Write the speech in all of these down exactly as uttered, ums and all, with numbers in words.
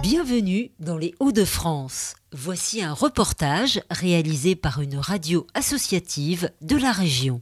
Bienvenue dans les Hauts-de-France. Voici un reportage réalisé par une radio associative de la région.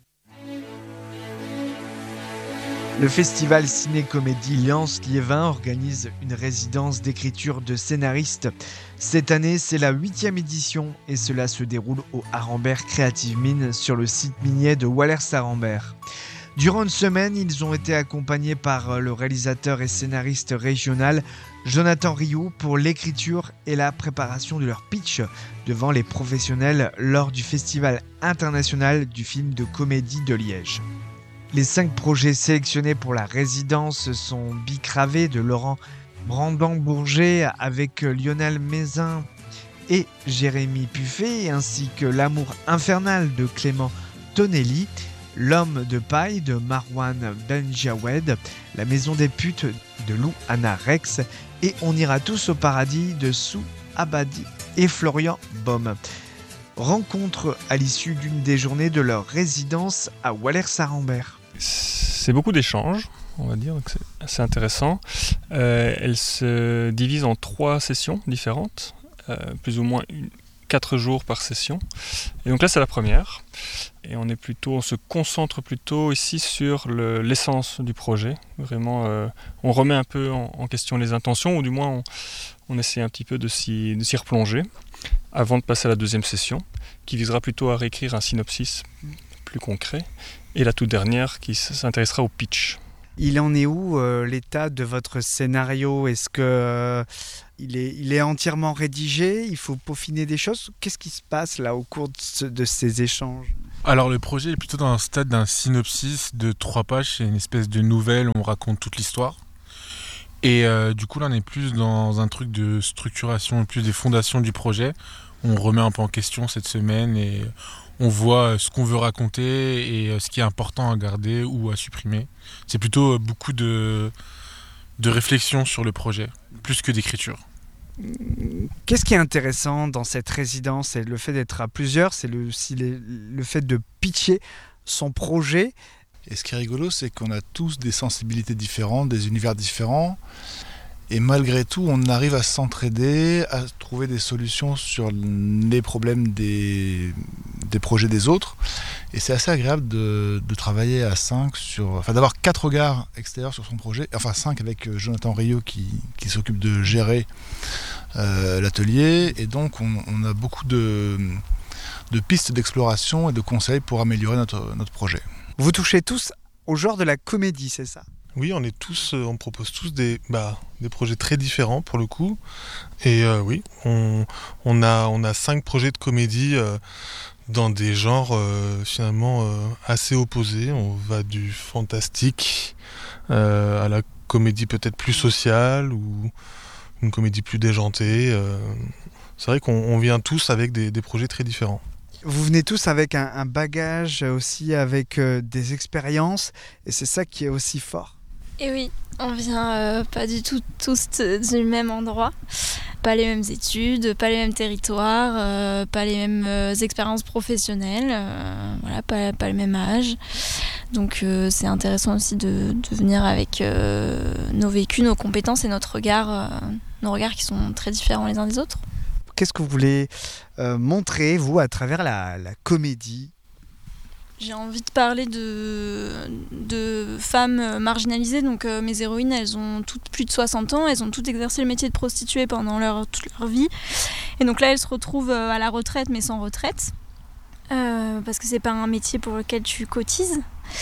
Le festival Ciné-Comédie Liens-Liévin organise une résidence d'écriture de scénaristes. Cette année, c'est la huitième édition et cela se déroule au Arambert Creative Mine sur le site minier de Wallers-Arambert. Durant une semaine, ils ont été accompagnés par le réalisateur et scénariste régional Jonathan Rioux pour l'écriture et la préparation de leur pitch devant les professionnels lors du Festival international du film de comédie de Liège. Les cinq projets sélectionnés pour la résidence sont Bicravé de Laurent Brandon-Bourget avec Lionel Mézin et Jérémy Puffet, ainsi que L'amour infernal de Clément Tonelli, L'homme de paille de Marwan Benjawed, La maison des putes de Lou Anna Rex et On ira tous au paradis de Sou Abadi et Florian Baume. Rencontre à l'issue d'une des journées de leur résidence à Wallers-Arambert. C'est beaucoup d'échanges, on va dire, donc c'est assez intéressant. Euh, elle se divise en trois sessions différentes, euh, plus ou moins une, quatre jours par session. Et donc là, c'est la première. Et on est plutôt, on se concentre plutôt ici sur le, l'essence du projet. Vraiment, euh, on remet un peu en, en question les intentions, ou du moins, on, on essaie un petit peu de s'y, de s'y replonger avant de passer à la deuxième session, qui visera plutôt à réécrire un synopsis plus concret, et la toute dernière qui s'intéressera au pitch. Il en est où euh, l'état de votre scénario ? Est-ce que euh, il est, il est entièrement rédigé ? Il faut peaufiner des choses ? Qu'est-ce qui se passe là au cours de, ce, de ces échanges ? Alors le projet est plutôt dans un stade d'un synopsis de trois pages, c'est une espèce de nouvelle où on raconte toute l'histoire. Et euh, du coup là on est plus dans un truc de structuration, plus des fondations du projet. On remet un peu en question cette semaine et on voit ce qu'on veut raconter et ce qui est important à garder ou à supprimer. C'est plutôt beaucoup de, de réflexion sur le projet, plus que d'écriture. Qu'est-ce qui est intéressant dans cette résidence ? C'est le fait d'être à plusieurs, c'est le, aussi le, le fait de pitcher son projet. Et ce qui est rigolo, c'est qu'on a tous des sensibilités différentes, des univers différents. Et malgré tout, on arrive à s'entraider, à trouver des solutions sur les problèmes des, des projets des autres. Et c'est assez agréable de, de travailler à cinq, sur, enfin d'avoir quatre regards extérieurs sur son projet. Enfin cinq avec Jonathan Rioux qui, qui s'occupe de gérer euh, l'atelier. Et donc on, on a beaucoup de, de pistes d'exploration et de conseils pour améliorer notre, notre projet. Vous touchez tous au genre de la comédie, c'est ça ? Oui, on est tous, on propose tous des, bah, des projets très différents pour le coup. Et euh, oui, on, on, a, on a cinq projets de comédie euh, dans des genres euh, finalement euh, assez opposés. On va du fantastique euh, à la comédie peut-être plus sociale ou une comédie plus déjantée. Euh. C'est vrai qu'on on vient tous avec des, des projets très différents. Vous venez tous avec un, un bagage, aussi avec euh, des expériences, et c'est ça qui est aussi fort. Et oui, on vient euh, pas du tout tous du même endroit, pas les mêmes études, pas les mêmes territoires, euh, pas les mêmes euh, expériences professionnelles, euh, voilà, pas, pas le même âge. Donc euh, c'est intéressant aussi de, de venir avec euh, nos vécus, nos compétences et notre regard, euh, nos regards qui sont très différents les uns des autres. Qu'est-ce que vous voulez euh, montrer, vous, à travers la, la comédie ? J'ai envie de parler de, de femmes marginalisées. Donc euh, mes héroïnes, elles ont toutes plus de soixante ans. Elles ont toutes exercé le métier de prostituée pendant leur, toute leur vie. Et donc là, elles se retrouvent à la retraite, mais sans retraite. Euh, parce que c'est pas un métier pour lequel tu cotises.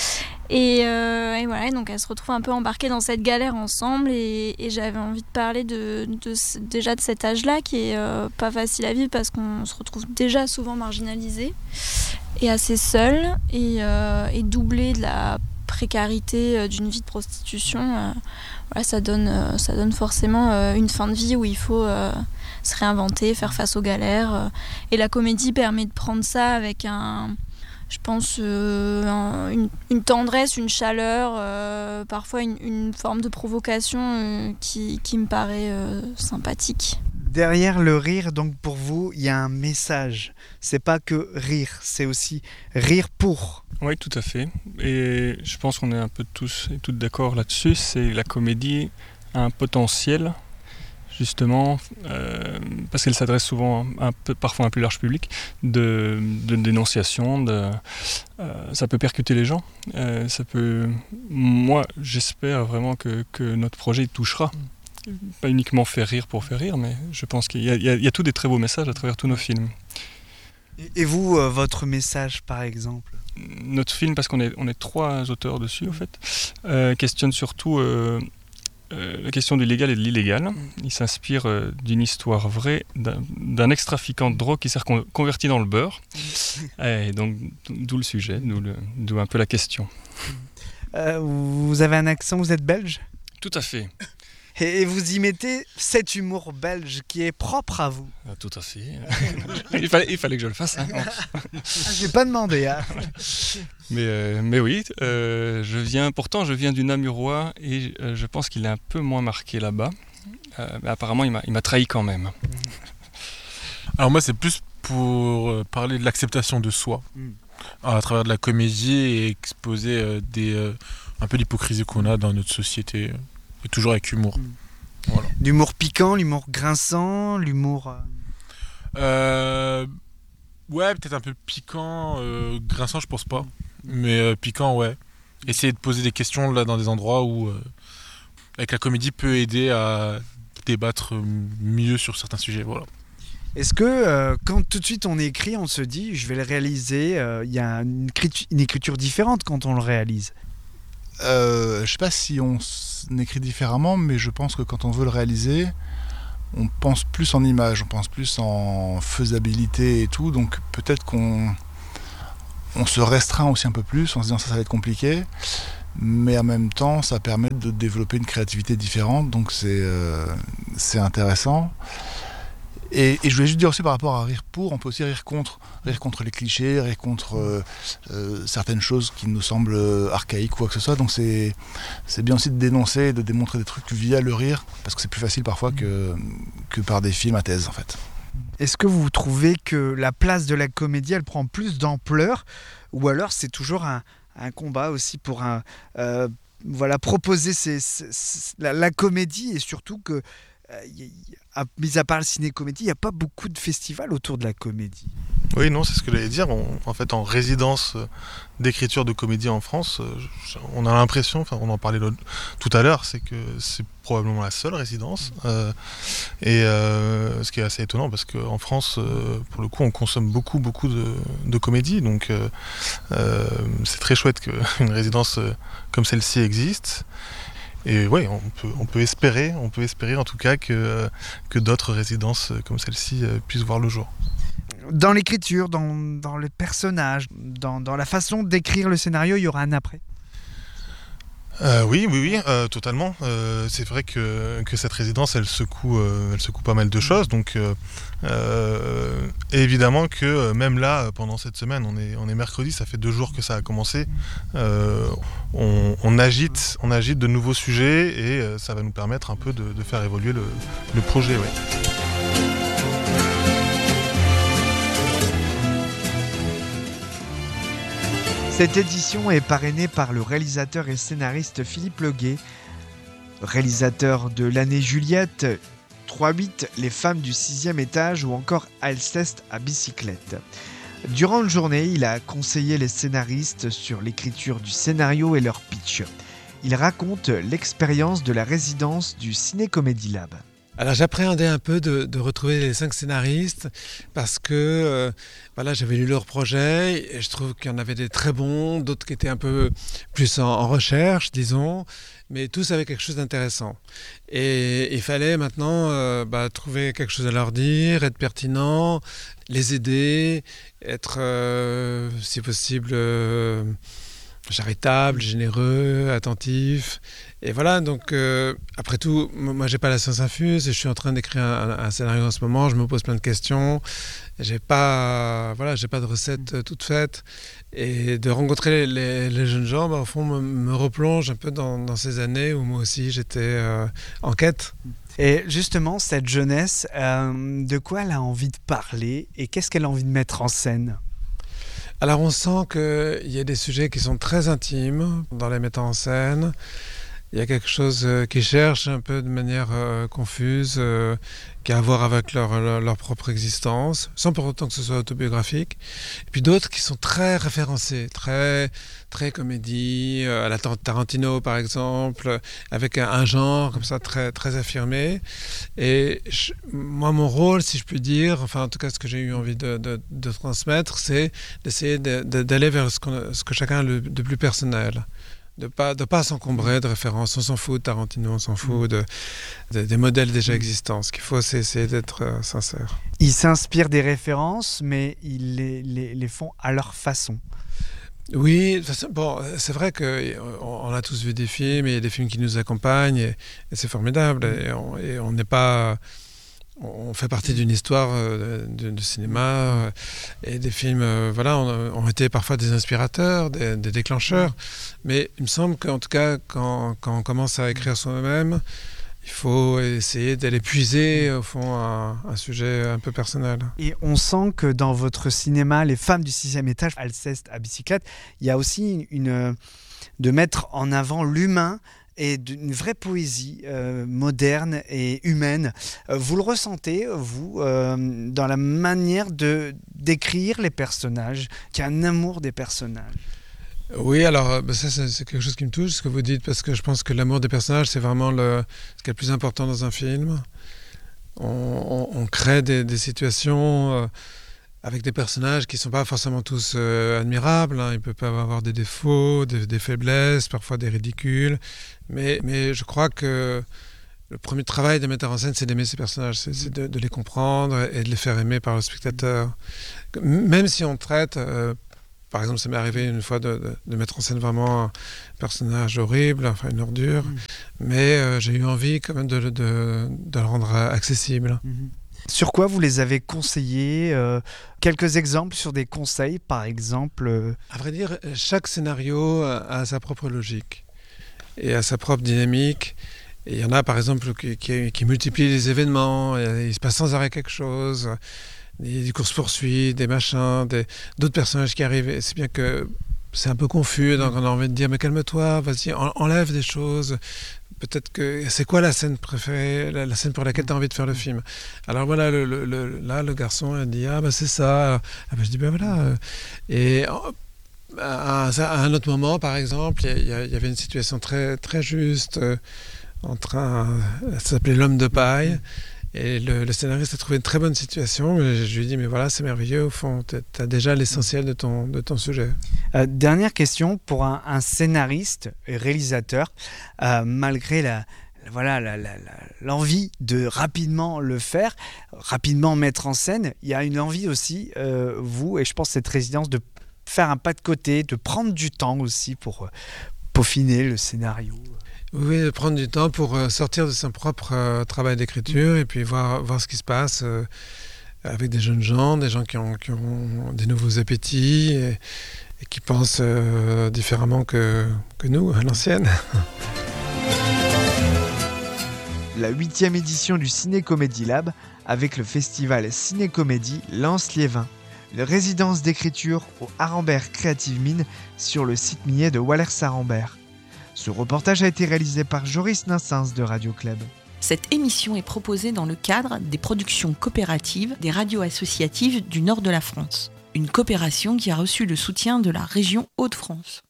Et, euh, et voilà, donc elles se retrouvent un peu embarquées dans cette galère ensemble. Et, et j'avais envie de parler de, de, déjà de cet âge-là, qui est euh, pas facile à vivre parce qu'on se retrouve déjà souvent marginalisé et assez seul, et, euh, et doublé de la précarité d'une vie de prostitution. Euh, voilà, ça donne, euh, ça donne forcément euh, une fin de vie où il faut euh, se réinventer, faire face aux galères. Euh, et la comédie permet de prendre ça avec un... je pense, euh, un, une, une tendresse, une chaleur, euh, parfois une, une forme de provocation euh, qui, qui me paraît euh, sympathique. Derrière le rire, donc pour vous, il y a un message. C'est pas que rire, c'est aussi rire pour. Oui, tout à fait. Et je pense qu'on est un peu tous et toutes d'accord là-dessus. C'est la comédie a un potentiel. justement, euh, parce qu'elle s'adresse souvent un peu, parfois à un plus large public, de, de dénonciation, de, euh, ça peut percuter les gens. Euh, ça peut, moi, j'espère vraiment que, que notre projet touchera. Pas uniquement faire rire pour faire rire, mais je pense qu'il y a, il y a, il y a tous des très beaux messages à travers tous nos films. Et vous, euh, votre message par exemple? Notre film, parce qu'on est, on est trois auteurs dessus, en fait, euh, questionne surtout euh, euh, la question du légal et de l'illégal. Il s'inspire euh, d'une histoire vraie d'un, d'un ex-trafiquant de drogue qui s'est recon- converti dans le beurre. Et donc, d'où le sujet, d'où, le, d'où un peu la question. Euh, vous avez un accent, vous êtes belge? Tout à fait. Et vous y mettez cet humour belge qui est propre à vous. Ah, tout à fait. il, fallait, il fallait que je le fasse. Hein. Ah, j'ai pas demandé. Hein. Mais, euh, mais oui, euh, je viens, pourtant je viens du Namurois et euh, je pense qu'il est un peu moins marqué là-bas. Euh, mais apparemment, il m'a, il m'a trahi quand même. Alors moi, c'est plus pour parler de l'acceptation de soi mm. à travers de la comédie et exposer euh, des, euh, un peu l'hypocrisie qu'on a dans notre société. Et toujours avec humour. Mmh. Voilà. L'humour piquant, l'humour grinçant, l'humour... Euh... Ouais, peut-être un peu piquant. Euh, grinçant, je pense pas. Mais euh, piquant, ouais. Essayer de poser des questions là, dans des endroits où, euh, avec la comédie, peut aider à débattre mieux sur certains sujets. Voilà. Est-ce que euh, quand tout de suite on écrit, on se dit, je vais le réaliser, il euh, y a une écriture, une écriture différente quand on le réalise? Euh, je sais pas si on écrit différemment, mais je pense que quand on veut le réaliser, on pense plus en images, on pense plus en faisabilité et tout, donc peut-être qu'on on se restreint aussi un peu plus en se disant ça, ça va être compliqué, mais en même temps ça permet de développer une créativité différente, donc c'est, euh, c'est intéressant. Et, et je voulais juste dire aussi par rapport à rire pour, on peut aussi rire contre, rire contre les clichés, rire contre euh, euh, certaines choses qui nous semblent archaïques ou quoi que ce soit. Donc c'est, c'est bien aussi de dénoncer, de démontrer des trucs via le rire, parce que c'est plus facile parfois que, que par des films à thèse en fait. Est-ce que vous trouvez que la place de la comédie, elle prend plus d'ampleur, ou alors c'est toujours un, un combat aussi pour un, euh, voilà, proposer ces, ces, ces, la, la comédie, et surtout que Euh, y, y, à, mis à part le ciné-comédie, il n'y a pas beaucoup de festivals autour de la comédie. Oui, non, c'est ce que j'allais dire. On, en fait, en résidence d'écriture de comédie en France, on a l'impression, enfin, on en parlait tout à l'heure, c'est que c'est probablement la seule résidence. Euh, et euh, ce qui est assez étonnant, parce qu'en France, euh, pour le coup, on consomme beaucoup, beaucoup de, de comédie. Donc, euh, euh, c'est très chouette qu'une résidence comme celle-ci existe. Et oui, on peut, on peut espérer, on peut espérer en tout cas que, que d'autres résidences comme celle-ci puissent voir le jour. Dans l'écriture, dans, dans les personnages, dans, dans la façon d'écrire le scénario, il y aura un après. Euh, oui, oui, oui, euh, totalement. Euh, c'est vrai que, que cette résidence, elle secoue, euh, elle secoue pas mal de choses. Donc, euh, euh, évidemment que même là, pendant cette semaine, on est, on est mercredi, ça fait deux jours que ça a commencé. Euh, on, on agite, on agite de nouveaux sujets et euh, ça va nous permettre un peu de, de faire évoluer le, le projet. Ouais. Cette édition est parrainée par le réalisateur et scénariste Philippe Leguet, réalisateur de L'année Juliette, trois huit, Les femmes du sixième étage ou encore Alceste à bicyclette. Durant la journée, il a conseillé les scénaristes sur l'écriture du scénario et leur pitch. Il raconte l'expérience de la résidence du Ciné Comedy Lab. Alors j'appréhendais un peu de, de retrouver les cinq scénaristes parce que euh, voilà, j'avais lu leur projet et je trouve qu'il y en avait des très bons, d'autres qui étaient un peu plus en, en recherche, disons, mais tous avaient quelque chose d'intéressant. Et il fallait maintenant euh, bah, trouver quelque chose à leur dire, être pertinent, les aider, être euh, si possible euh, charitable, généreux, attentif. Et voilà, donc euh, après tout, moi j'ai pas la science infuse et je suis en train d'écrire un, un scénario en ce moment, je me pose plein de questions, j'ai pas, voilà, j'ai pas de recette euh, toute faite. Et de rencontrer les, les jeunes gens, bah, au fond, me, me replonge un peu dans, dans ces années où moi aussi j'étais euh, en quête. Et justement, cette jeunesse, euh, de quoi elle a envie de parler et qu'est-ce qu'elle a envie de mettre en scène ? Alors on sent qu'il y a des sujets qui sont très intimes dans les metteurs en scène. il y a quelque chose euh, qu'ils cherchent un peu de manière euh, confuse, euh, qui a à voir avec leur, leur, leur propre existence, sans pour autant que ce soit autobiographique. Et puis d'autres qui sont très référencés, très, très comédie, euh, à la Tarantino par exemple, avec un, un genre comme ça très, très affirmé. Et je, moi, mon rôle, si je puis dire, enfin en tout cas ce que j'ai eu envie de, de, de transmettre, c'est d'essayer de, de, d'aller vers ce, qu'on, ce que chacun a le, de plus personnel. De ne pas, de pas s'encombrer de références. On s'en fout de Tarantino, on s'en fout de, de, des modèles déjà existants. Ce qu'il faut, c'est essayer d'être euh, sincère. Ils s'inspirent des références, mais ils les, les, les font à leur façon. Oui, bon, c'est vrai qu'on a tous vu des films, et il y a des films qui nous accompagnent, et, et c'est formidable. Et on, et on n'est pas... On fait partie d'une histoire euh, de, de cinéma euh, et des films euh, voilà, ont, ont été parfois des inspirateurs, des, des déclencheurs. Mais il me semble qu'en tout cas, quand, quand on commence à écrire soi-même, il faut essayer d'aller puiser au fond un, un sujet un peu personnel. Et on sent que dans votre cinéma, Les femmes du sixième étage, Alceste à bicyclette, il y a aussi une, de mettre en avant l'humain et d'une vraie poésie euh, moderne et humaine. Euh, vous le ressentez, vous, euh, dans la manière de, d'écrire les personnages, qu'il y a un amour des personnages? Oui, alors bah ça, c'est, c'est quelque chose qui me touche, ce que vous dites, parce que je pense que l'amour des personnages, c'est vraiment le, ce qui est le plus important dans un film. On, on, on crée des, des situations... Euh, avec des personnages qui ne sont pas forcément tous euh, admirables, hein. Ils peuvent avoir des défauts, des, des faiblesses, parfois des ridicules, mais, mais je crois que le premier travail des metteurs en scène, c'est d'aimer ces personnages, c'est, c'est de, de les comprendre et de les faire aimer par le spectateur. Même si on traite, euh, par exemple, ça m'est arrivé une fois de, de, de mettre en scène vraiment un personnage horrible, enfin une ordure, mmh. mais euh, j'ai eu envie quand même de, de, de, de le rendre accessible. Mmh. Sur quoi vous les avez conseillés euh, quelques exemples sur des conseils, par exemple euh... À vrai dire, chaque scénario a sa propre logique et a sa propre dynamique. Et il y en a, par exemple, qui, qui, qui multiplient les événements. Il se passe sans arrêt quelque chose. Des, des courses-poursuites, des machins, des, d'autres personnages qui arrivent. Et c'est bien que c'est un peu confus, donc on a envie de dire, mais calme-toi, vas-y, en, enlève des choses. Peut-être que c'est quoi la scène préférée, la, la scène pour laquelle tu as envie de faire le film. Alors voilà, le, le, le, là le garçon a dit ah bah c'est ça. Ah, bah, je dis ben bah, voilà. Et à, à un autre moment, par exemple, il y, y, y avait une situation très très juste euh, entre un, ça s'appelait L'homme de paille. Et le, le scénariste a trouvé une très bonne situation. Je lui ai dit, mais voilà, c'est merveilleux, au fond, tu as déjà l'essentiel de ton, de ton sujet. Euh, dernière question, pour un, un scénariste et réalisateur, euh, malgré la, voilà, la, la, la, l'envie de rapidement le faire, rapidement mettre en scène, il y a une envie aussi, euh, vous, et je pense cette résidence, de faire un pas de côté, de prendre du temps aussi pour euh, peaufiner le scénario. Oui, de prendre du temps pour euh, sortir de son propre euh, travail d'écriture et puis voir, voir ce qui se passe euh, avec des jeunes gens, des gens qui ont, qui ont des nouveaux appétits et, et qui pensent euh, différemment que, que nous, à l'ancienne. La huitième édition du Ciné Comedy Lab avec le festival Ciné Comédie Lens-Liévin. La résidence d'écriture au Arambert Creative Mine sur le site minier de Wallers-Arambert. Ce reportage a été réalisé par Joris Nassens de Radio Club. Cette émission est proposée dans le cadre des productions coopératives des radios associatives du nord de la France. Une coopération qui a reçu le soutien de la région Hauts-de-France.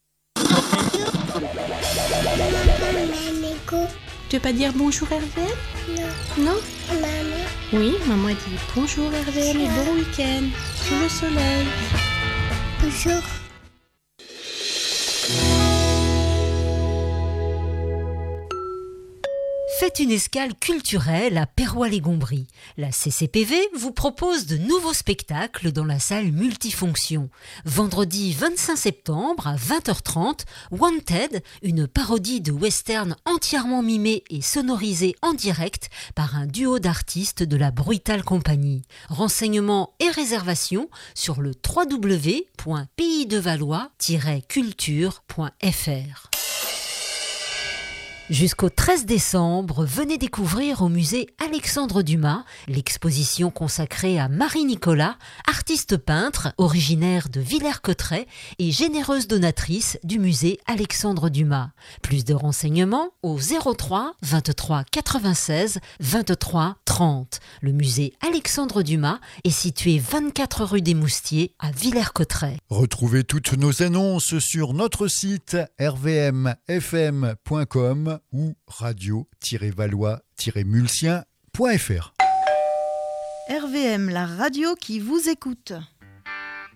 Tu veux pas dire bonjour R V M ? Non. Non ? Maman. Oui, maman a dit bonjour R V M et bon week-end, sous le soleil. Bonjour. Faites une escale culturelle à Perrois-les-Gombries. La C C P V vous propose de nouveaux spectacles dans la salle multifonction. Vendredi vingt-cinq septembre à vingt heures trente, Wanted, une parodie de western entièrement mimée et sonorisée en direct par un duo d'artistes de la Brutal Company. Renseignements et réservations sur le w w w point pays de valois tiret culture point f r. Jusqu'au treize décembre, venez découvrir au musée Alexandre Dumas l'exposition consacrée à Marie Nicolas, artiste peintre originaire de Villers-Cotterêts et généreuse donatrice du musée Alexandre Dumas. Plus de renseignements au zéro trois vingt-trois quatre-vingt-seize vingt-trois trente. Le musée Alexandre Dumas est situé vingt-quatre rue des Moustiers à Villers-Cotterêts. Retrouvez toutes nos annonces sur notre site r v m f m point com ou radio tiret valois tiret mulsien point f r. R V M, la radio qui vous écoute.